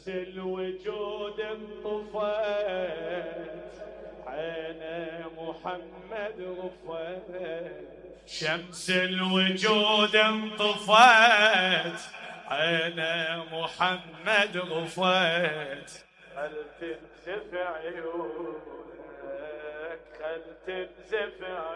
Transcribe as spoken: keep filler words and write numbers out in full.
شمس الوجود انطفت عين محمد غفت. شمس الوجود انطفت عين محمد غفت. خل تنزف عيونك خل تنزف